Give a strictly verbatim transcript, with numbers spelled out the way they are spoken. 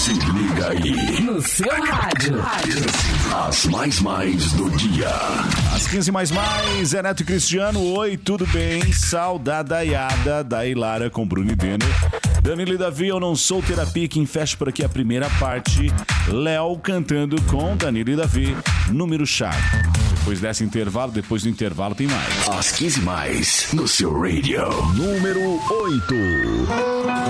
Se liga aí. No seu rádio. As mais mais do dia. As quinze mais mais, é Neto e Cristiano. Oi, tudo bem? Saudadaiada da Ilara com Bruno e Denner. Danilo e Davi, eu não sou terapia. Quem fecha por aqui a primeira parte. Léo cantando com Danilo e Davi. Número chave. Depois desse intervalo, depois do intervalo tem mais. As quinze mais no seu radio. Número oito.